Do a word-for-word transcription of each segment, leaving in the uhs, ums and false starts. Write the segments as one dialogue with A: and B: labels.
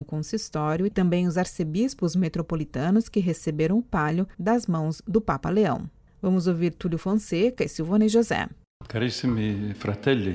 A: consistório e também os arcebispos metropolitanos que receberam o palio das mãos do Papa Leão. Vamos ouvir Túlio Fonseca e Silvone José.
B: Carissimi fratelli,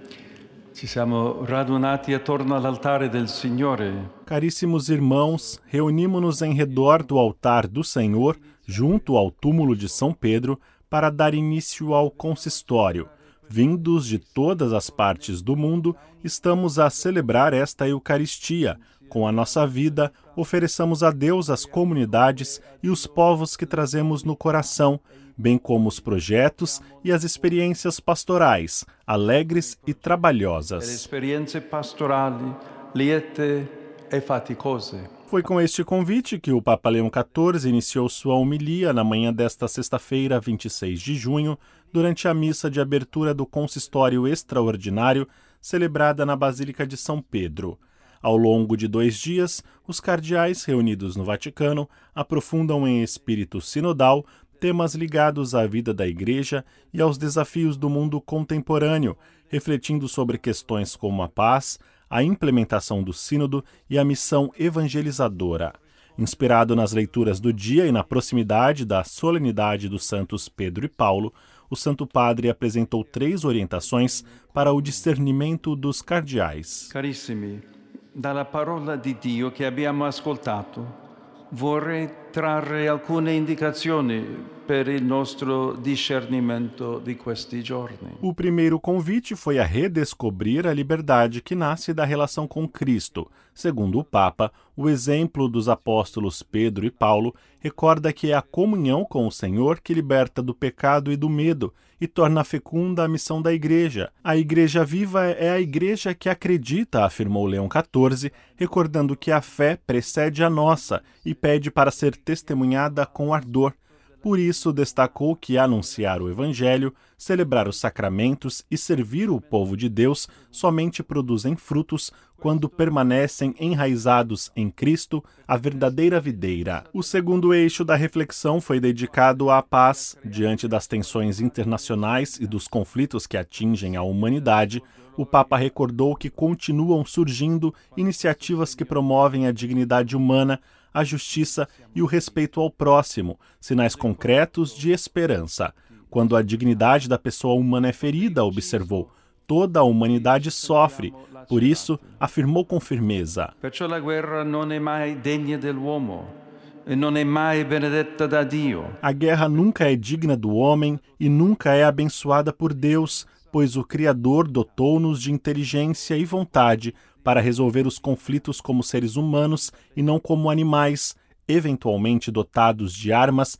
B: ci siamo radunati attorno all'altare del Signore.
C: Caríssimos irmãos, reunimos-nos em redor do altar do Senhor, junto ao túmulo de São Pedro, para dar início ao consistório. Vindos de todas as partes do mundo, estamos a celebrar esta Eucaristia. Com a nossa vida, ofereçamos a Deus as comunidades e os povos que trazemos no coração, bem como os projetos e as experiências pastorais, alegres e trabalhosas.
B: Experienze pastorali, liete e faticose.
C: Foi com este convite que o Papa Leão quatorze iniciou sua homilia na manhã desta sexta-feira, vinte e seis de junho, durante a missa de abertura do consistório extraordinário, celebrada na Basílica de São Pedro. Ao longo de dois dias, os cardeais reunidos no Vaticano aprofundam em espírito sinodal temas ligados à vida da Igreja e aos desafios do mundo contemporâneo, refletindo sobre questões como a paz, a implementação do sínodo e a missão evangelizadora. Inspirado nas leituras do dia e na proximidade da solenidade dos santos Pedro e Paulo, o Santo Padre apresentou três orientações para o discernimento dos cardeais.
B: Carissimi, dalla parola di Dio che abbiamo ascoltato, vorrei trarre alcune indicazioni per il nostro discernimento di questi giorni.
C: O primeiro convite foi a redescobrir a liberdade que nasce da relação com Cristo. Segundo o Papa, o exemplo dos apóstolos Pedro e Paulo recorda que é a comunhão com o Senhor que liberta do pecado e do medo e torna fecunda a missão da Igreja. A Igreja viva é a Igreja que acredita, afirmou Leão quatorze, recordando que a fé precede a nossa e pede para ser testemunhada com ardor. Por isso, destacou que anunciar o Evangelho, celebrar os sacramentos e servir o povo de Deus somente produzem frutos quando permanecem enraizados em Cristo, a verdadeira videira. O segundo eixo da reflexão foi dedicado à paz. Diante das tensões internacionais e dos conflitos que atingem a humanidade, o Papa recordou que continuam surgindo iniciativas que promovem a dignidade humana, a justiça e o respeito ao próximo, sinais concretos de esperança. Quando a dignidade da pessoa humana é ferida, observou, toda a humanidade sofre. Por isso, afirmou com firmeza:
B: Perciò la guerra non è mai degna dell'uomo e non è mai benedetta da Dio.
C: A guerra nunca é digna do homem e nunca é abençoada por Deus, pois o Criador dotou-nos de inteligência e vontade para resolver os conflitos como seres humanos e não como animais, eventualmente dotados de armas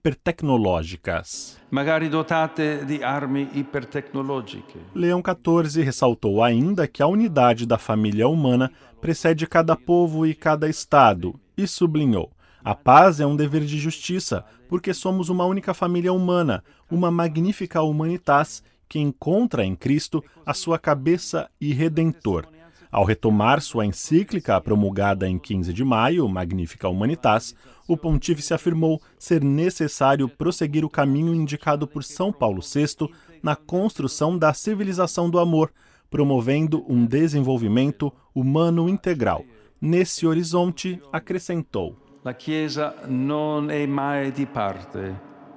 C: hipertecnológicas.
B: Magari dotate di armi ipertecnologiche.
C: Leão quatorze ressaltou ainda que a unidade da família humana precede cada povo e cada estado, e sublinhou: a paz é um dever de justiça, porque somos uma única família humana, uma magnífica humanitas que encontra em Cristo a sua cabeça e redentor. Ao retomar sua encíclica promulgada em quinze de maio, Magnificat Humanitas, o pontífice afirmou ser necessário prosseguir o caminho indicado por São Paulo sexto na construção da civilização do amor, promovendo um desenvolvimento humano integral. Nesse horizonte, acrescentou:
B: La Chiesa non è mai di parte,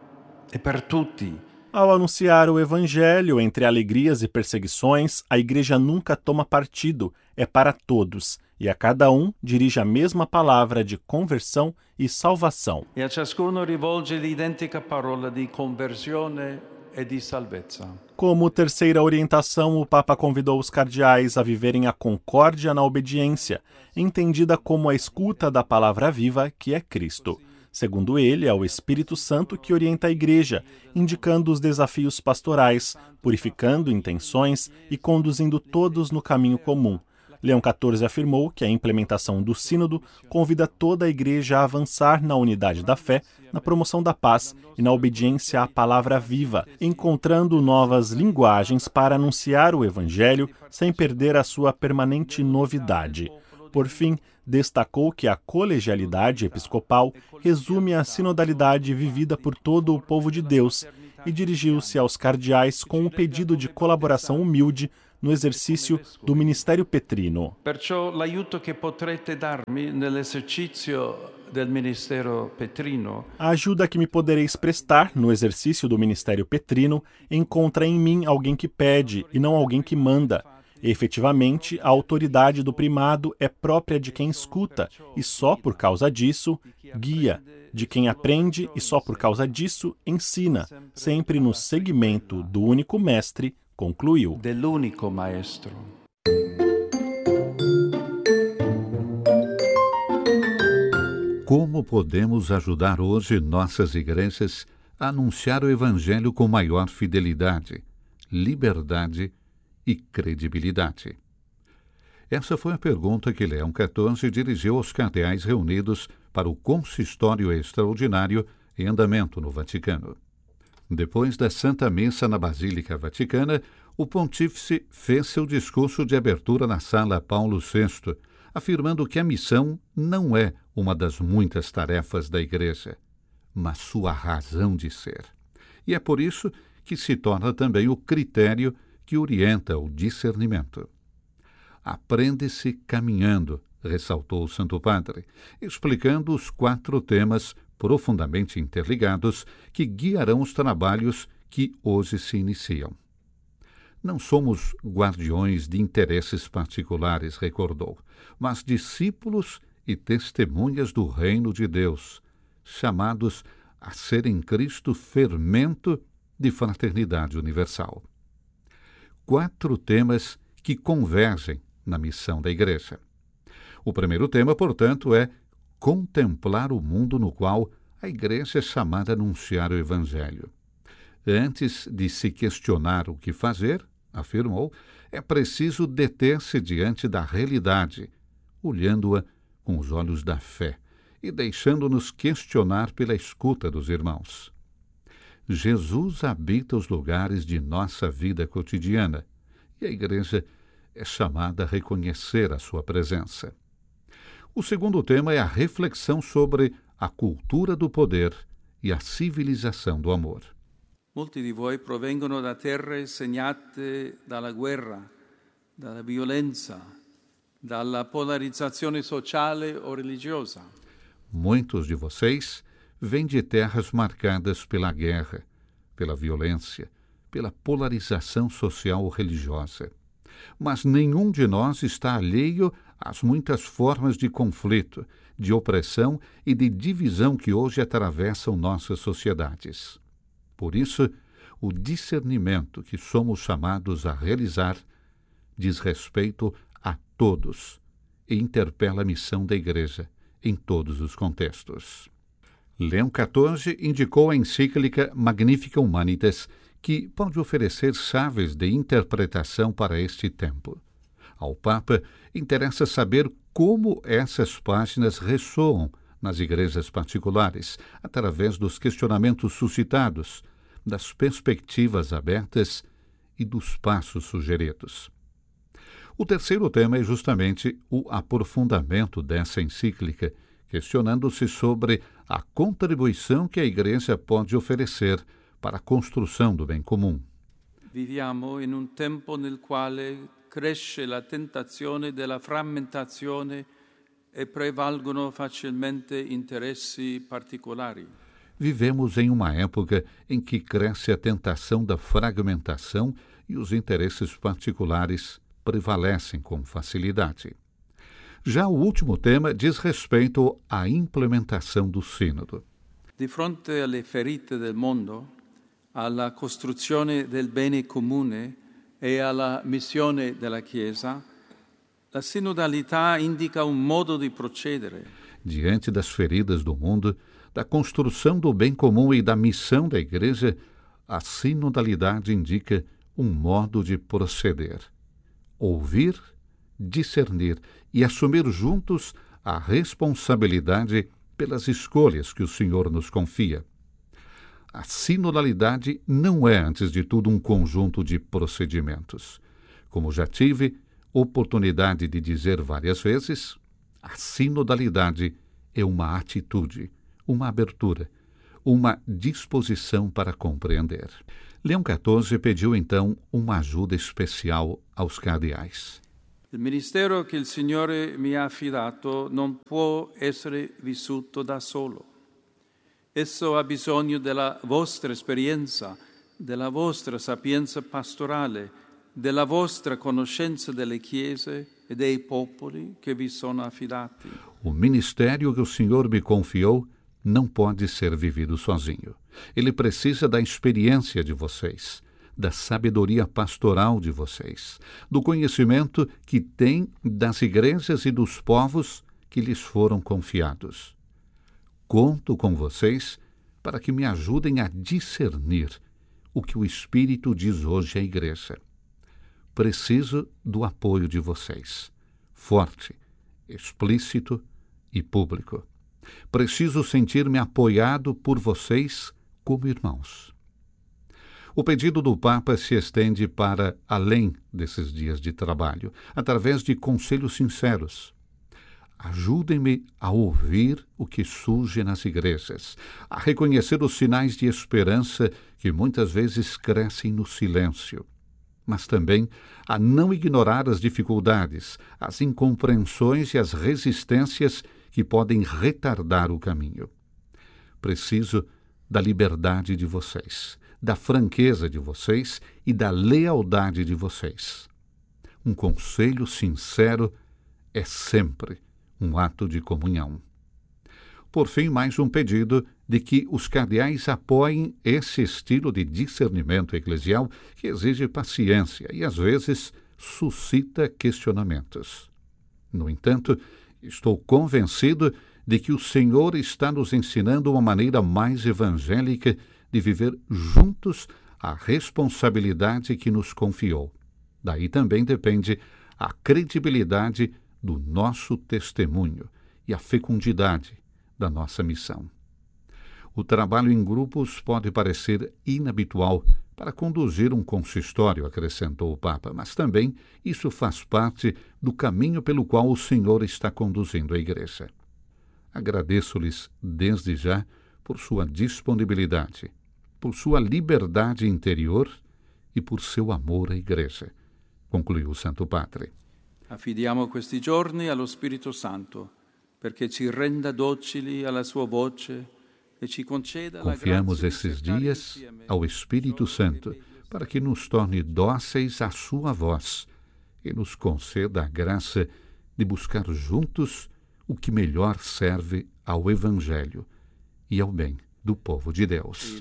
B: è per tutti.
C: Ao anunciar o Evangelho entre alegrias e perseguições, a Igreja nunca toma partido, é para todos, e a cada um dirige a mesma palavra de conversão e salvação.
B: E a ciascuno rivolge l'identica parola di conversione e di salvezza.
C: Como terceira orientação, o Papa convidou os cardeais a viverem a concórdia na obediência, entendida como a escuta da palavra viva, que é Cristo. Segundo ele, é o Espírito Santo que orienta a Igreja, indicando os desafios pastorais, purificando intenções e conduzindo todos no caminho comum. Leão quatorze afirmou que a implementação do Sínodo convida toda a Igreja a avançar na unidade da fé, na promoção da paz e na obediência à palavra viva, encontrando novas linguagens para anunciar o Evangelho sem perder a sua permanente novidade. Por fim, destacou que a colegialidade episcopal resume a sinodalidade vivida por todo o povo de Deus e dirigiu-se aos cardeais com um pedido de colaboração humilde no exercício do ministério petrino.
B: Perciò l'aiuto che potrete darmi nell'esercizio del ministero petrino.
C: A ajuda que me podereis prestar no exercício do ministério petrino encontra em mim alguém que pede e não alguém que manda. E, efetivamente, a autoridade do primado é própria de quem escuta e só por causa disso guia, de quem aprende e só por causa disso ensina, sempre no seguimento do único mestre, concluiu.
B: Dell'unico maestro.
D: Como podemos ajudar hoje nossas igrejas a anunciar o Evangelho com maior fidelidade, liberdade e credibilidade? Essa foi a pergunta que Leão quatorze dirigiu aos cardeais reunidos para o consistório extraordinário em andamento no Vaticano. Depois da Santa Missa na Basílica Vaticana, o pontífice fez seu discurso de abertura na Sala Paulo sexto, afirmando que a missão não é uma das muitas tarefas da Igreja, mas sua razão de ser. E é por isso que se torna também o critério que orienta o discernimento. Aprende-se caminhando, ressaltou o Santo Padre, explicando os quatro temas profundamente interligados que guiarão os trabalhos que hoje se iniciam. Não somos guardiões de interesses particulares, recordou, mas discípulos e testemunhas do reino de Deus, chamados a ser em Cristo fermento de fraternidade universal. Quatro temas que convergem na missão da Igreja. O primeiro tema, portanto, é contemplar o mundo no qual a Igreja é chamada a anunciar o Evangelho. Antes de se questionar o que fazer, afirmou, é preciso deter-se diante da realidade, olhando-a com os olhos da fé e deixando-nos questionar pela escuta dos irmãos. Jesus habita os lugares de nossa vida cotidiana e a Igreja é chamada a reconhecer a sua presença. O segundo tema é a reflexão sobre a cultura do poder e a civilização do amor.
B: Molti di voi provengono da terre segnate dalla guerra, dalla violenza, dalla polarizzazione sociale o religiosa.
D: Muitos de vocês vêm de terras marcadas pela guerra, pela violência, pela polarização social ou religiosa. Mas nenhum de nós está alheio às muitas formas de conflito, de opressão e de divisão que hoje atravessam nossas sociedades. Por isso, o discernimento que somos chamados a realizar diz respeito a todos e interpela a missão da Igreja em todos os contextos. Leão quatorze indicou a encíclica Magnificat Humanitas, que pode oferecer chaves de interpretação para este tempo. Ao Papa, interessa saber como essas páginas ressoam nas igrejas particulares, através dos questionamentos suscitados, das perspectivas abertas e dos passos sugeridos. O terceiro tema é justamente o aprofundamento dessa encíclica, questionando-se sobre a contribuição que a Igreja pode oferecer para a construção do bem comum.
B: Viviamo in un tempo nel quale cresce la tentazione della frammentazione e prevalgono facilmente interessi particolari.
D: Vivemos em uma época em que cresce a tentação da fragmentação e os interesses particulares prevalecem com facilidade. Já o último tema diz respeito à implementação do sínodo.
B: Di fronte alle ferite del mondo, alla costruzione del bene comune e alla missione della Chiesa, la sinodalità indica un modo di procedere.
D: Diante das feridas do mundo, da construção do bem comum e da missão da Igreja, a sinodalidade indica um modo de proceder. Ouvir, discernir e assumir juntos a responsabilidade pelas escolhas que o Senhor nos confia. A sinodalidade não é, antes de tudo, um conjunto de procedimentos. Como já tive oportunidade de dizer várias vezes, a sinodalidade é uma atitude, uma abertura, uma disposição para compreender. Leão quatorze pediu então uma ajuda especial aos cardeais.
B: Il ministero che il Signore mi ha affidato non può essere vissuto da solo. Esso ha bisogno della vostra esperienza, della vostra sapienza pastorale, della vostra conoscenza delle chiese e dei popoli che vi sono affidati.
D: O ministério que o Senhor me confiou não pode ser vivido sozinho. Ele precisa da experiência de vocês, da sabedoria pastoral de vocês, do conhecimento que têm das igrejas e dos povos que lhes foram confiados. Conto com vocês para que me ajudem a discernir o que o Espírito diz hoje à igreja. Preciso do apoio de vocês, forte, explícito e público. Preciso sentir-me apoiado por vocês como irmãos. O pedido do Papa se estende para além desses dias de trabalho, através de conselhos sinceros. Ajudem-me a ouvir o que surge nas igrejas, a reconhecer os sinais de esperança que muitas vezes crescem no silêncio, mas também a não ignorar as dificuldades, as incompreensões e as resistências que podem retardar o caminho. Preciso da liberdade de vocês, da franqueza de vocês e da lealdade de vocês. Um conselho sincero é sempre um ato de comunhão. Por fim, mais um pedido de que os cardeais apoiem esse estilo de discernimento eclesial que exige paciência e, às vezes, suscita questionamentos. No entanto, estou convencido de que o Senhor está nos ensinando uma maneira mais evangélica de viver juntos a responsabilidade que nos confiou. Daí também depende a credibilidade do nosso testemunho e a fecundidade da nossa missão. O trabalho em grupos pode parecer inabitual para conduzir um consistório, acrescentou o Papa, mas também isso faz parte do caminho pelo qual o Senhor está conduzindo a Igreja. Agradeço-lhes desde já por sua disponibilidade, por sua liberdade interior e por seu amor à Igreja, concluiu o Santo Padre.
B: Affidiamo questi giorni allo Spirito Santo, perché ci renda docili alla sua voce e ci conceda la
D: Confiamos
B: grazia di
D: esses
B: cercare
D: dias
B: insieme
D: ao Espírito Santo, para que nos torne dóceis à sua voz e nos conceda a graça de buscar juntos o que melhor serve ao Evangelho e ao bem do povo de Deus.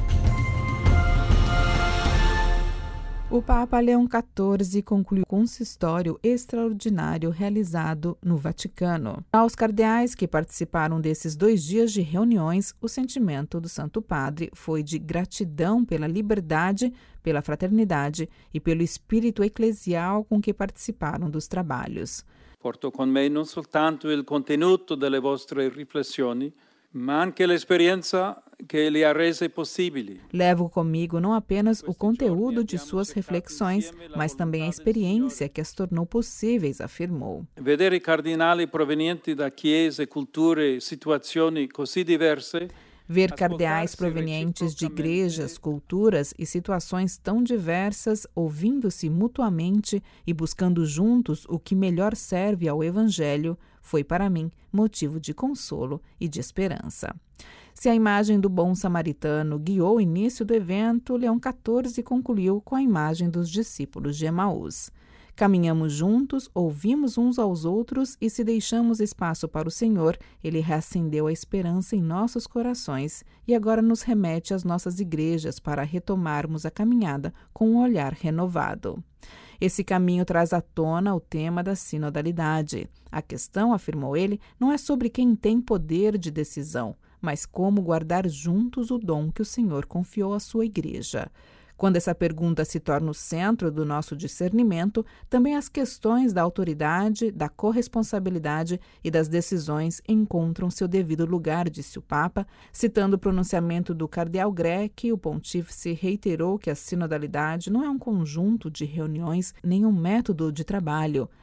A: O Papa Leão quatorze concluiu o consistório extraordinário realizado no Vaticano. Aos cardeais que participaram desses dois dias de reuniões, o sentimento do Santo Padre foi de gratidão pela liberdade, pela fraternidade e pelo espírito eclesial com que participaram dos trabalhos.
B: Porto con me non soltanto il contenuto delle vostre riflessioni, ma anche l'esperienza che le ha rese possibili.
A: Levo comigo não apenas o conteúdo de suas reflexões, mas também a experiência que as tornou possíveis, afirmou.
B: Vedere cardinali provenienti da chiese, culture e situazioni così diverse.
A: Ver cardeais provenientes de igrejas, culturas e situações tão diversas, ouvindo-se mutuamente e buscando juntos o que melhor serve ao Evangelho, foi para mim motivo de consolo e de esperança. Se a imagem do bom samaritano guiou o início do evento, Leão quatorze concluiu com a imagem dos discípulos de Emaús. Caminhamos juntos, ouvimos uns aos outros e, se deixamos espaço para o Senhor, Ele reacendeu a esperança em nossos corações e agora nos remete às nossas igrejas para retomarmos a caminhada com um olhar renovado. Esse caminho traz à tona o tema da sinodalidade. A questão, afirmou ele, não é sobre quem tem poder de decisão, mas como guardar juntos o dom que o Senhor confiou à sua igreja. Quando essa pergunta se torna o centro do nosso discernimento, também as questões da autoridade, da corresponsabilidade e das decisões encontram seu devido lugar, disse o Papa. Citando o pronunciamento do cardeal Grech, o pontífice reiterou que a sinodalidade não é um conjunto de reuniões nem um método de trabalho,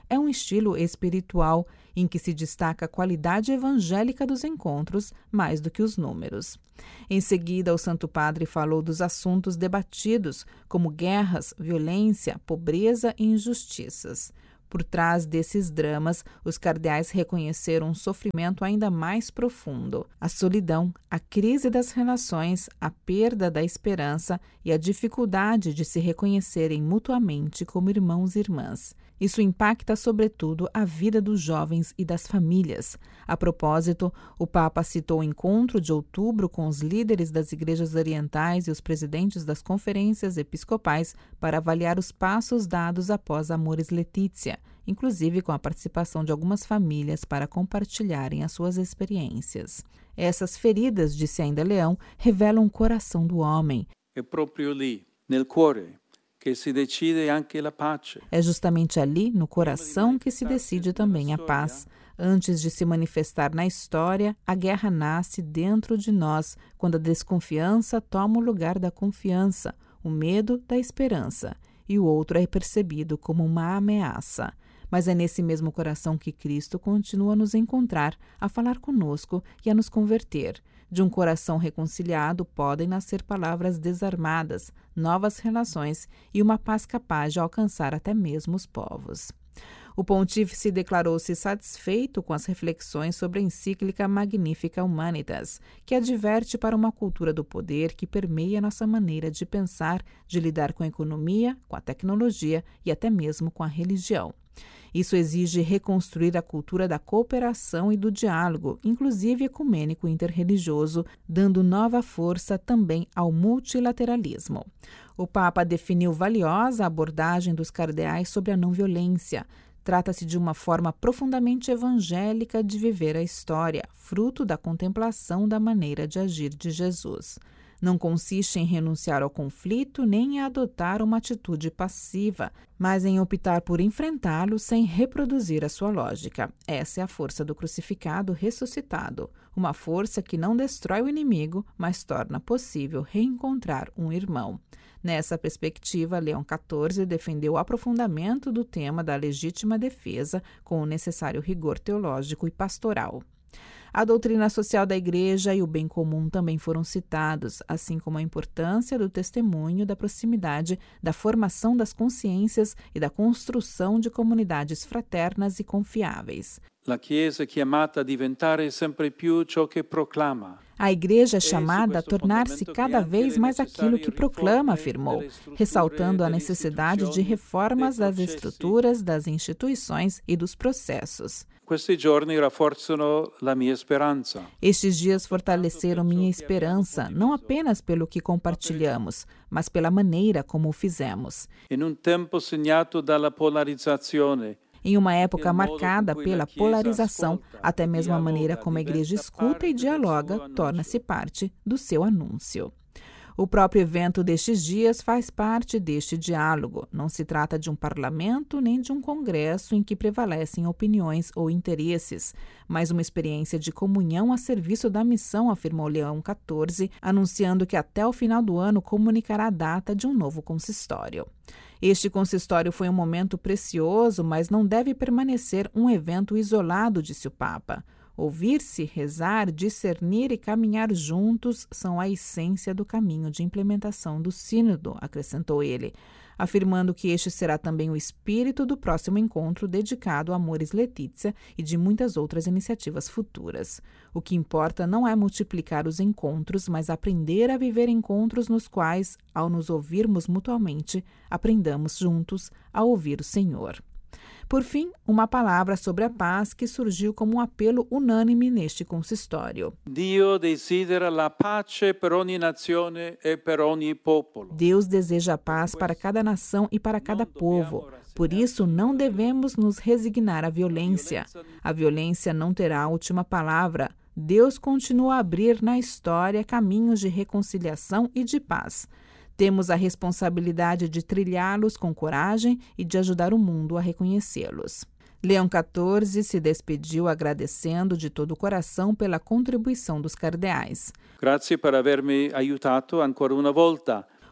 A: é um estilo espiritual em que se destaca a qualidade evangélica dos encontros mais do que os números. Em seguida, o Santo Padre falou dos assuntos debatidos, como guerras, violência, pobreza e injustiças. Por trás desses dramas, os cardeais reconheceram um sofrimento ainda mais profundo: a solidão, a crise das relações, a perda da esperança e a dificuldade de se reconhecerem mutuamente como irmãos e irmãs. Isso impacta, sobretudo, a vida dos jovens e das famílias. A propósito, o Papa citou o encontro de outubro com os líderes das igrejas orientais e os presidentes das conferências episcopais para avaliar os passos dados após Amoris Laetitia, inclusive com a participação de algumas famílias para compartilharem as suas experiências. Essas feridas, disse ainda Leão, revelam o coração do homem.
B: É próprio lì, nel cuore, que se decide anche la pace.
A: É justamente ali, no coração, que se decide também a paz. Antes de se manifestar na história, a guerra nasce dentro de nós, quando a desconfiança toma o lugar da confiança, o medo da esperança, e o outro é percebido como uma ameaça. Mas é nesse mesmo coração que Cristo continua a nos encontrar, a falar conosco e a nos converter. De um coração reconciliado podem nascer palavras desarmadas, novas relações e uma paz capaz de alcançar até mesmo os povos. O pontífice declarou-se satisfeito com as reflexões sobre a encíclica Magnificat Humanitas, que adverte para uma cultura do poder que permeia nossa maneira de pensar, de lidar com a economia, com a tecnologia e até mesmo com a religião. Isso exige reconstruir a cultura da cooperação e do diálogo, inclusive ecumênico e interreligioso, dando nova força também ao multilateralismo. O Papa definiu valiosa a abordagem dos cardeais sobre a não-violência. Trata-se de uma forma profundamente evangélica de viver a história, fruto da contemplação da maneira de agir de Jesus. Não consiste em renunciar ao conflito nem em adotar uma atitude passiva, mas em optar por enfrentá-lo sem reproduzir a sua lógica. Essa é a força do crucificado ressuscitado, uma força que não destrói o inimigo, mas torna possível reencontrar um irmão. Nessa perspectiva, Leão quatorze defendeu o aprofundamento do tema da legítima defesa com o necessário rigor teológico e pastoral. A doutrina social da Igreja e o bem comum também foram citados, assim como a importância do testemunho, da proximidade, da formação das consciências e da construção de comunidades fraternas e confiáveis.
B: La Chiesa è chiamata a diventare sempre più ciò che proclama.
A: A Igreja é chamada a tornar-se cada vez mais aquilo que proclama, afirmou, ressaltando a necessidade de reformas das estruturas, das instituições e dos processos.
B: Questi giorni rafforzano la mia speranza.
A: Estes dias fortaleceram minha esperança, não apenas pelo que compartilhamos, mas pela maneira como o fizemos.
B: In un tempo segnato dalla polarizzazione,
A: em uma época marcada pela polarização, até mesmo a maneira como a Igreja escuta e dialoga torna-se parte do seu anúncio. O próprio evento destes dias faz parte deste diálogo. Não se trata de um parlamento nem de um congresso em que prevalecem opiniões ou interesses, mas uma experiência de comunhão a serviço da missão, afirmou Leão quatorze, anunciando que até o final do ano comunicará a data de um novo consistório. Este consistório foi um momento precioso, mas não deve permanecer um evento isolado, disse o Papa. Ouvir-se, rezar, discernir e caminhar juntos são a essência do caminho de implementação do Sínodo, acrescentou ele, afirmando que este será também o espírito do próximo encontro dedicado a Amoris Laetitia e de muitas outras iniciativas futuras. O que importa não é multiplicar os encontros, mas aprender a viver encontros nos quais, ao nos ouvirmos mutuamente, aprendamos juntos a ouvir o Senhor. Por fim, uma palavra sobre a paz que surgiu como um apelo unânime neste consistório.
B: Dio desidera la pace per ogni nazione e per ogni popolo.
A: Deus deseja a paz para cada nação e para cada povo. Por isso, não devemos nos resignar à violência. A violência não terá a última palavra. Deus continua a abrir na história caminhos de reconciliação e de paz. Temos a responsabilidade de trilhá-los com coragem e de ajudar o mundo a reconhecê-los. Leão quatorze se despediu agradecendo de todo o coração pela contribuição dos cardeais.
B: Grazie per avermi aiutato ancora una volta.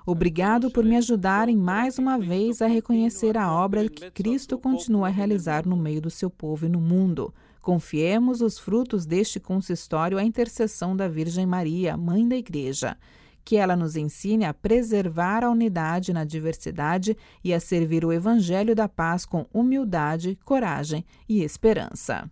A: Obrigado por me ajudarem mais uma vez a reconhecer a obra que Cristo continua a realizar no meio do seu povo e no mundo. Confiemos os frutos deste consistório à intercessão da Virgem Maria, Mãe da Igreja. Que ela nos ensine a preservar a unidade na diversidade e a servir o Evangelho da Paz com humildade, coragem e esperança.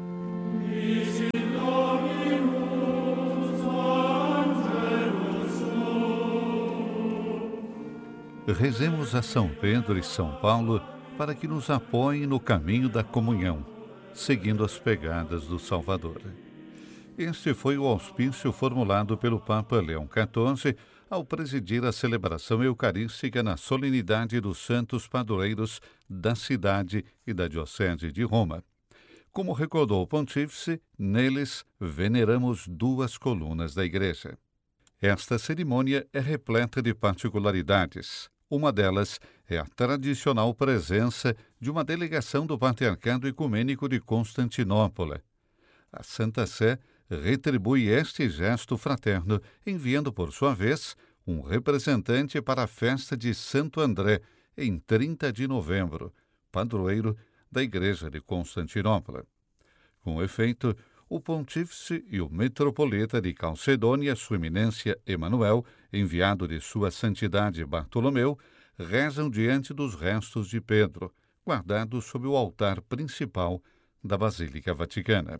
D: Rezemos a São Pedro e São Paulo para que nos apoiem no caminho da comunhão, seguindo as pegadas do Salvador. Este foi o auspício formulado pelo Papa Leão quatorze ao presidir a celebração eucarística na solenidade dos santos padroeiros da cidade e da Diocese de Roma. Como recordou o pontífice, neles veneramos duas colunas da Igreja. Esta cerimônia é repleta de particularidades. Uma delas é a tradicional presença de uma delegação do Patriarcado Ecumênico de Constantinopla. A Santa Sé retribui este gesto fraterno, enviando, por sua vez, um representante para a festa de Santo André, em trinta de novembro, padroeiro da Igreja de Constantinopla. Com efeito, o pontífice e o metropolita de Calcedônia, Sua Eminência Emanuel, enviado de Sua Santidade Bartolomeu, rezam diante dos restos de Pedro, guardados sob o altar principal da Basílica Vaticana.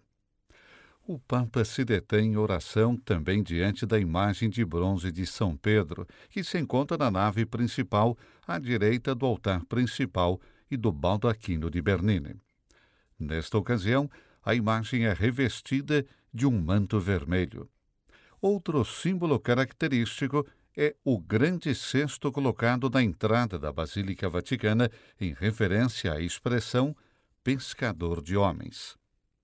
D: O Papa se detém em oração também diante da imagem de bronze de São Pedro, que se encontra na nave principal, à direita do altar principal e do baldaquino de Bernini. Nesta ocasião, a imagem é revestida de um manto vermelho. Outro símbolo característico é o grande cesto colocado na entrada da Basílica Vaticana, em referência à expressão pescador de homens.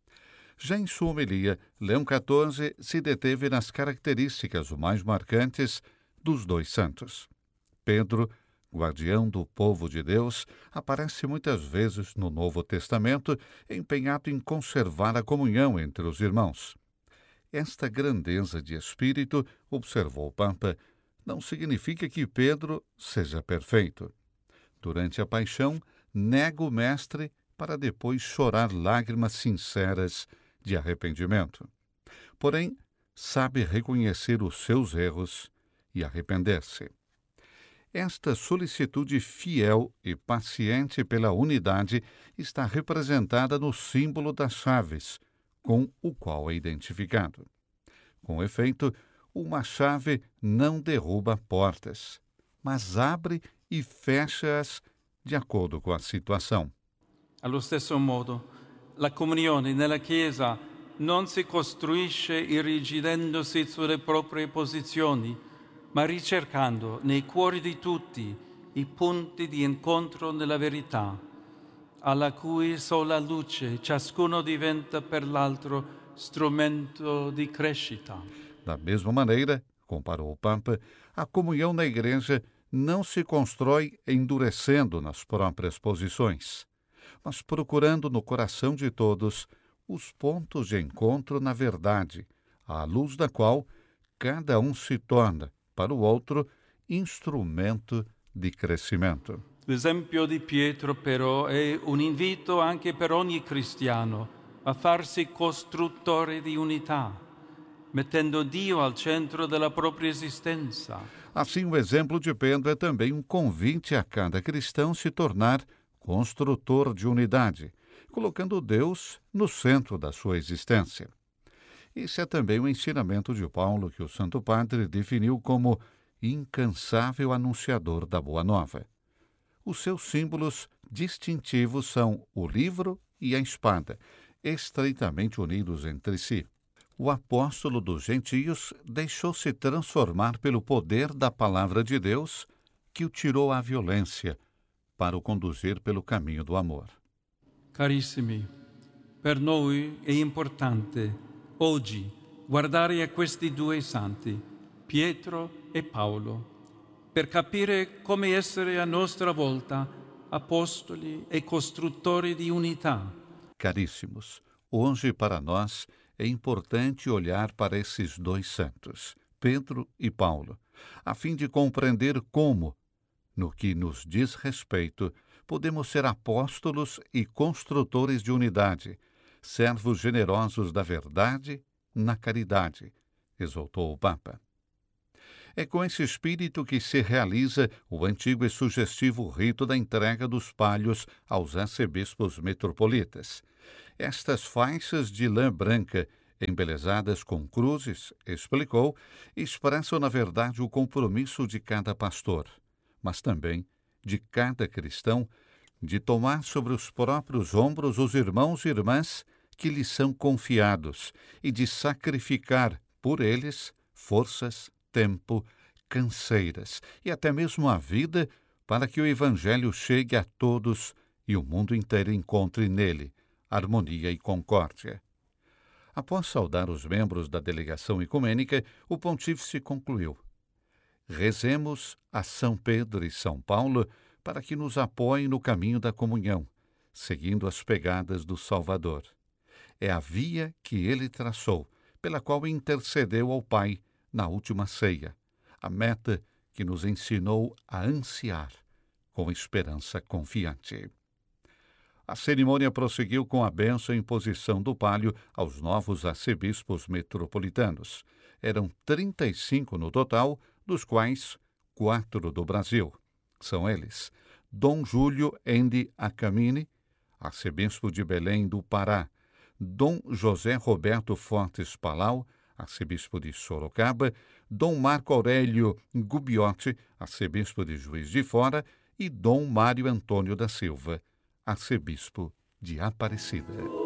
D: Já em sua homilia, Leão quatorze se deteve nas características o mais marcantes dos dois santos. Pedro, guardião do povo de Deus, aparece muitas vezes no Novo Testamento, empenhado em conservar a comunhão entre os irmãos. Esta grandeza de espírito, observou o Papa, não significa que Pedro seja perfeito. Durante a paixão, nega o Mestre para depois chorar lágrimas sinceras de arrependimento. Porém, sabe reconhecer os seus erros e arrepender-se. Esta solicitude fiel e paciente pela unidade está representada no símbolo das chaves, com o qual é identificado. Com efeito, uma chave não derruba portas, mas abre e fecha-as de acordo com a situação.
B: Allo stesso modo, la comunione nella Chiesa non si costruisce irrigidendosi sulle proprie posizioni, ma ricercando nei cuori di tutti i punti di incontro nella verità, alla cui sola luce ciascuno diventa per l'altro strumento di crescita.
D: Da mesma maneira, comparou o Papa, a comunhão na Igreja não se constrói endurecendo nas próprias posições, mas procurando no coração de todos os pontos de encontro na verdade, à luz da qual cada um se torna, para o outro, instrumento di crescimento.
B: L'esempio di Pietro, però, è un invito anche per ogni cristiano a farsi costruttore di unità, mettendo Dio al centro della propria esistenza.
D: Assim, o exemplo de Pedro é também um convite a cada cristão se tornar construtor de unidade, colocando Deus no centro da sua existência. Esse é também o ensinamento de Paulo, que o Santo Padre definiu como incansável anunciador da Boa Nova. Os seus símbolos distintivos são o livro e a espada, estreitamente unidos entre si. O apóstolo dos gentios deixou-se transformar pelo poder da palavra de Deus, que o tirou à violência, para o conduzir pelo caminho do amor.
B: Carissimi, per noi è importante oggi guardare a questi due santi, Pietro e Paolo, per capire come essere a nostra volta apostoli e costruttori di unità.
D: Caríssimos, hoje para nós é importante olhar para esses dois santos, Pedro e Paulo, a fim de compreender como, no que nos diz respeito, podemos ser apóstolos e construtores de unidade, servos generosos da verdade na caridade, exortou o Papa. É com esse espírito que se realiza o antigo e sugestivo rito da entrega dos palhos aos arcebispos metropolitas. Estas faixas de lã branca, embelezadas com cruzes, explicou, expressam na verdade o compromisso de cada pastor, mas também de cada cristão, de tomar sobre os próprios ombros os irmãos e irmãs que lhes são confiados e de sacrificar por eles forças, tempo, canseiras e até mesmo a vida para que o Evangelho chegue a todos e o mundo inteiro encontre nele harmonia e concórdia. Após saudar os membros da delegação ecumênica, o pontífice concluiu: rezemos a São Pedro e São Paulo para que nos apoiem no caminho da comunhão, seguindo as pegadas do Salvador. É a via que ele traçou, pela qual intercedeu ao Pai na última ceia, a meta que nos ensinou a ansiar com esperança confiante. A cerimônia prosseguiu com a bênção e imposição do palio aos novos arcebispos metropolitanos. Eram trinta e cinco no total, dos quais quatro do Brasil. São eles: Dom Júlio Endi Acamini, arcebispo de Belém do Pará; Dom José Roberto Fortes Palau, arcebispo de Sorocaba; Dom Marco Aurélio Gubbiotti, arcebispo de Juiz de Fora; e Dom Mário Antônio da Silva, arcebispo de Aparecida.